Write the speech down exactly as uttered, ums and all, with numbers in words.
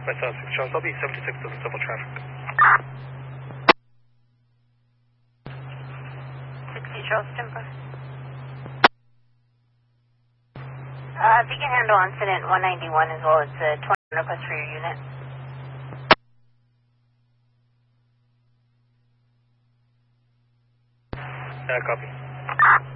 West Side six Charles, I'll be seventy-six to the civil traffic. sixty Charles, Timber. Uh, if you can handle incident one ninety-one as well, it's a twenty request for your unit. Yeah, copy.